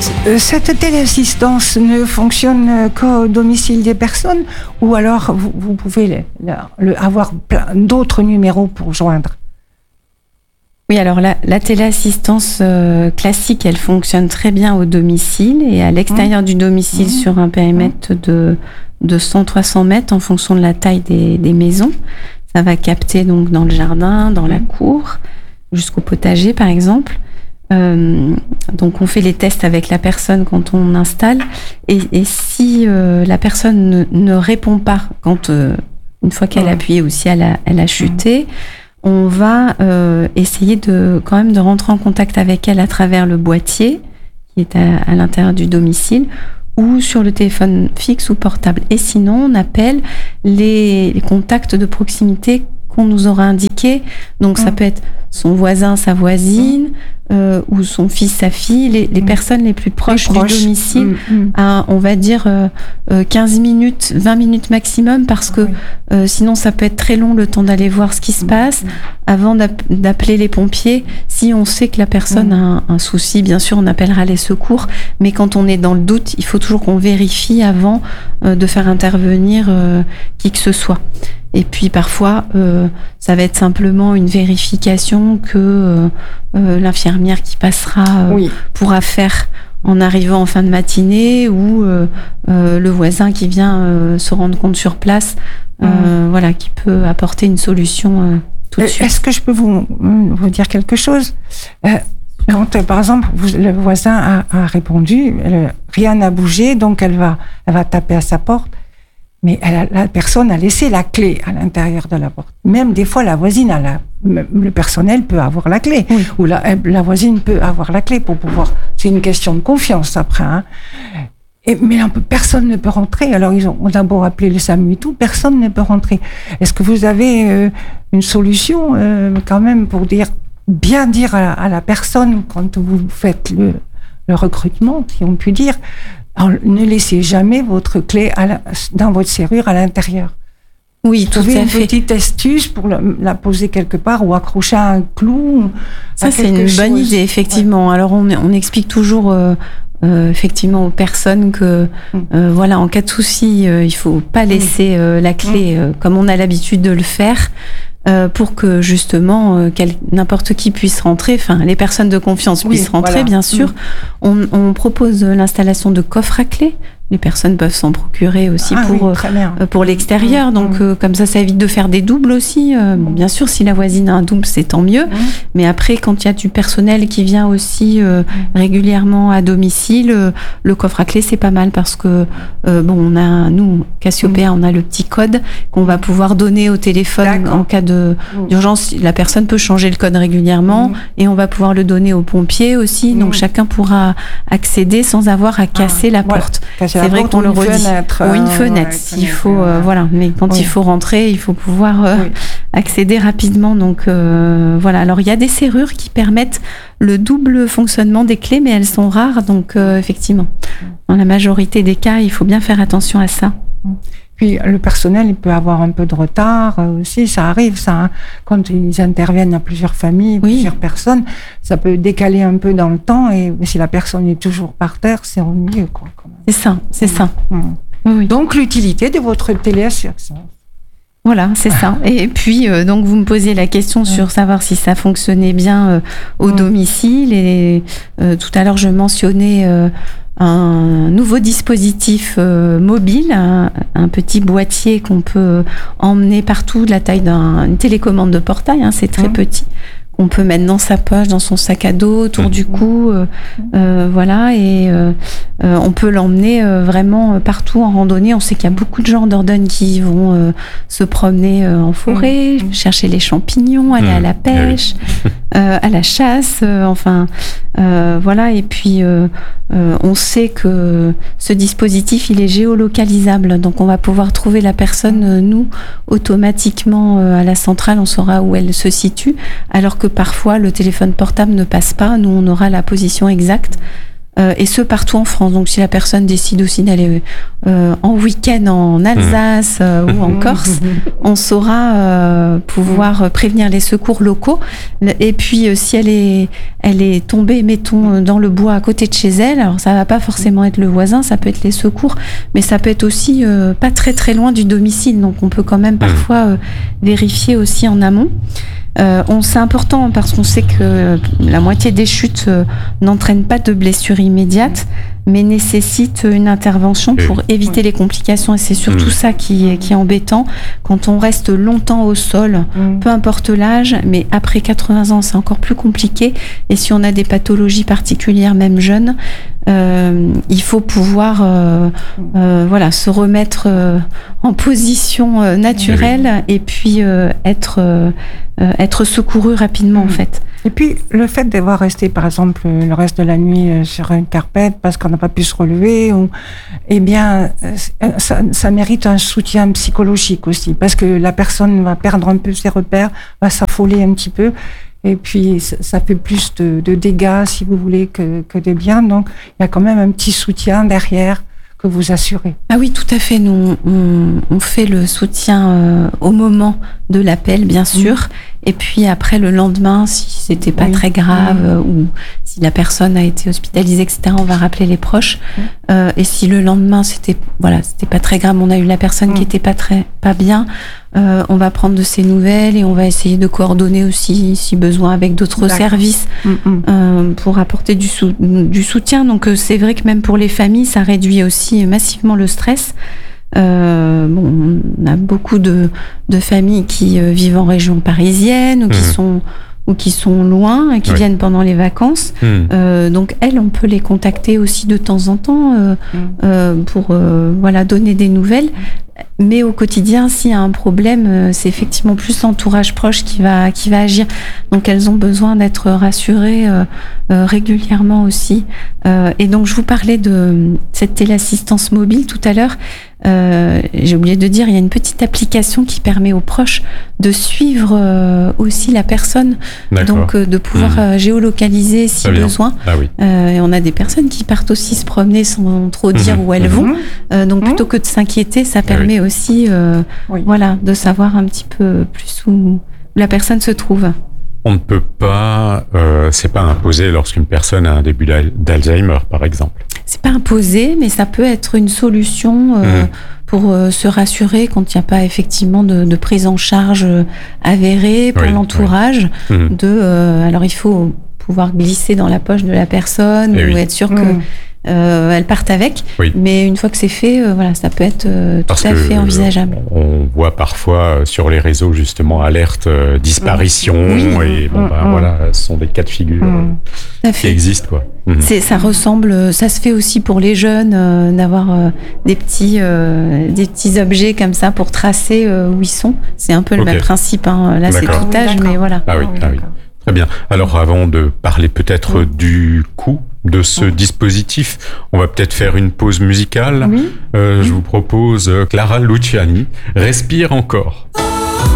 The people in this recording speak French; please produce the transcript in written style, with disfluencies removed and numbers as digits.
Cette téléassistance ne fonctionne qu'au domicile des personnes ou alors vous pouvez avoir plein d'autres numéros pour joindre? Oui, alors la téléassistance classique, elle fonctionne très bien au domicile et à l'extérieur du domicile sur un périmètre de 100-300 mètres en fonction de la taille des maisons. Ça va capter donc dans le jardin, dans la cour, jusqu'au potager par exemple. Donc on fait les tests avec la personne quand on installe et si la personne ne répond pas quand une fois qu'elle a appuyé ou si elle a chuté, on va essayer quand même de rentrer en contact avec elle à travers le boîtier qui est à l'intérieur du domicile ou sur le téléphone fixe ou portable. Et sinon, on appelle les contacts de proximité qu'on nous aura indiqués. Donc ça peut être son voisin, sa voisine, ou son fils, sa fille, les personnes les plus proches du domicile, à, on va dire, 15 minutes, 20 minutes maximum, parce que sinon ça peut être très long le temps d'aller voir ce qui se passe, avant d'appeler les pompiers. Si on sait que la personne a un souci, bien sûr, on appellera les secours, mais quand on est dans le doute, il faut toujours qu'on vérifie avant de faire intervenir qui que ce soit. Et puis parfois, ça va être simplement une vérification que l'infirmière qui passera pourra faire en arrivant en fin de matinée, ou le voisin qui vient se rendre compte sur place, voilà, qui peut apporter une solution tout de suite. Est-ce que je peux vous dire quelque chose? Quand, par exemple, le voisin a répondu, rien n'a bougé, donc elle va taper à sa porte. Mais la personne a laissé la clé à l'intérieur de la porte. Même des fois, la voisine le personnel peut avoir la clé, ou la voisine peut avoir la clé pour pouvoir. C'est une question de confiance après. Hein. Mais personne ne peut rentrer. Alors on a beau appeler le SAMU et tout, personne ne peut rentrer. Est-ce que vous avez une solution quand même pour bien dire à la personne quand vous faites le recrutement, si on peut dire? Alors, ne laissez jamais votre clé dans votre serrure à l'intérieur. Oui, tout à fait. Vous avez une petite astuce pour la poser quelque part ou accrocher à un clou? Ça, c'est une bonne idée, effectivement. Ouais. Alors, on explique toujours effectivement aux personnes que voilà, en cas de souci, il faut pas laisser la clé comme on a l'habitude de le faire. Pour que justement n'importe qui puisse rentrer, enfin les personnes de confiance puissent rentrer, bien sûr. On propose l'installation de coffres à clés. Les personnes peuvent s'en procurer aussi pour l'extérieur. Donc comme ça évite de faire des doubles aussi. Bien sûr, si la voisine a un double, c'est tant mieux. Mais après, quand il y a du personnel qui vient aussi régulièrement à domicile, le coffre à clés, c'est pas mal parce que on a, nous, Cassiopéa, on a le petit code qu'on va pouvoir donner au téléphone en cas d'urgence. La personne peut changer le code régulièrement et on va pouvoir le donner aux pompiers aussi. Donc chacun pourra accéder sans avoir à casser la porte. C'est vrai qu'on le redit. Ou une fenêtre, s'il faut, voilà. Mais quand il faut rentrer, il faut pouvoir accéder rapidement. Donc, voilà. Alors, il y a des serrures qui permettent le double fonctionnement des clés, mais elles sont rares. Donc, effectivement, dans la majorité des cas, il faut bien faire attention à ça. Puis, le personnel, il peut avoir un peu de retard aussi. Ça arrive, ça. Hein. Quand ils interviennent à plusieurs familles, plusieurs personnes, ça peut décaler un peu dans le temps. Et si la personne est toujours par terre, c'est au mieux, quoi. C'est ça. Oui. Donc, l'utilité de votre téléassistance. Voilà, c'est ça. Et puis, donc, vous me posiez la question sur savoir si ça fonctionnait bien au domicile. Et tout à l'heure, je mentionnais un nouveau dispositif mobile, un petit boîtier qu'on peut emmener partout, de la taille d'une télécommande de portail, hein, c'est très petit, qu'on peut mettre dans sa poche, dans son sac à dos, autour du cou, voilà, et on peut l'emmener vraiment partout en randonnée. On sait qu'il y a beaucoup de gens en Dordogne qui vont se promener en forêt, chercher les champignons, aller à la pêche, à la chasse, enfin, voilà. Et puis, on sait que ce dispositif, il est géolocalisable, donc on va pouvoir trouver la personne, nous, automatiquement à la centrale, on saura où elle se situe, alors que parfois le téléphone portable ne passe pas. Nous, on aura la position exacte et ce partout en France. Donc si la personne décide aussi d'aller en week-end en Alsace ou en Corse, on saura pouvoir prévenir les secours locaux. Et puis si elle est tombée, mettons, dans le bois à côté de chez elle, alors ça va pas forcément être le voisin, ça peut être les secours, mais ça peut être aussi pas très très loin du domicile. Donc on peut quand même parfois vérifier aussi en amont. C'est important parce qu'on sait que la moitié des chutes n'entraînent pas de blessures immédiates, mais nécessitent une intervention pour éviter les complications. Et c'est surtout ça qui est embêtant. Quand on reste longtemps au sol, peu importe l'âge, mais après 80 ans, c'est encore plus compliqué. Et si on a des pathologies particulières, même jeunes, il faut pouvoir se remettre en position naturelle et puis être secouru rapidement en fait. Et puis le fait d'avoir resté par exemple le reste de la nuit sur une carpette parce qu'on n'a pas pu se relever, ça mérite un soutien psychologique aussi, parce que la personne va perdre un peu ses repères, va s'affoler un petit peu. Et puis, ça fait plus de dégâts, si vous voulez, que de bien. Donc, il y a quand même un petit soutien derrière que vous assurez. Ah oui, tout à fait. Nous, on fait le soutien au moment de l'appel, bien sûr. Et puis après, le lendemain, si c'était pas très grave ou si la personne a été hospitalisée, etc., on va rappeler les proches. Et si le lendemain, c'était pas très grave, on a eu la personne qui était pas bien, on va prendre de ses nouvelles et on va essayer de coordonner aussi, si besoin, avec d'autres services pour apporter du soutien. Donc c'est vrai que même pour les familles, ça réduit aussi massivement le stress. On a beaucoup de familles qui vivent en région parisienne ou qui sont loin et qui viennent pendant les vacances. Donc elles, on peut les contacter aussi de temps en temps pour donner des nouvelles. Mais au quotidien, s'il y a un problème, c'est effectivement plus l'entourage proche qui va agir. Donc elles ont besoin d'être rassurées régulièrement aussi. Et donc je vous parlais de cette téléassistance mobile tout à l'heure. J'ai oublié de dire, il y a une petite application qui permet aux proches de suivre aussi la personne, donc de pouvoir géolocaliser si besoin. Et on a des personnes qui partent aussi se promener sans trop dire où elles vont. Donc plutôt que de s'inquiéter, ça permet aussi de savoir un petit peu plus où la personne se trouve. On ne peut pas, c'est pas imposé lorsqu'une personne a un début d'Alzheimer, par exemple. C'est pas imposé, mais ça peut être une solution pour se rassurer quand il n'y a pas effectivement de prise en charge avérée pour l'entourage. Alors il faut pouvoir glisser dans la poche de la personne ou être sûr que elles partent avec, mais une fois que c'est fait, ça peut être tout à fait envisageable. On voit parfois sur les réseaux justement alerte disparition et ce sont des cas de figure qui existent quoi. Ça ressemble, ça se fait aussi pour les jeunes d'avoir des petits objets comme ça pour tracer où ils sont. C'est un peu le même principe. Là, c'est tout âge, mais voilà. Ah oui. Très bien. Alors, avant de parler peut-être du coût de ce dispositif, on va peut-être faire une pause musicale. Je vous propose Clara Luciani, Respire encore.